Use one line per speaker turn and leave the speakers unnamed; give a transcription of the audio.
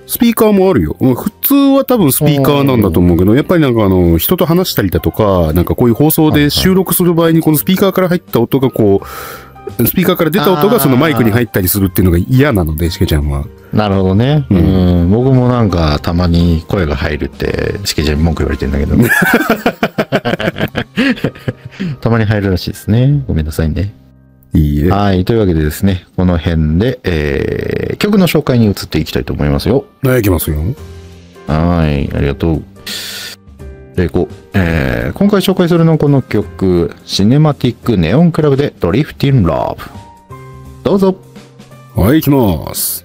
スピーカーもあるよ。普通は多分スピーカーなんだと思うけど、やっぱりなんか人と話したりだとか、なんかこういう放送で収録する場合にこのスピーカーから入った音がこう、スピーカーから出た音がそのマイクに入ったりするっていうのが嫌なので、しけちゃんは。
なるほどね。僕もなんかたまに声が入るってしけちゃんに文句言われてんだけど。たまに入るらしいですね。ごめんなさいね。
いいえ。
はい。というわけでですね、この辺で、曲の紹介に移っていきたいと思いますよ。
いきますよ。
はい。ありがとう。で、今回紹介するのはこの曲、シネマティックネオンクラブでドリフティンラブ。どうぞ。
はい、行きます。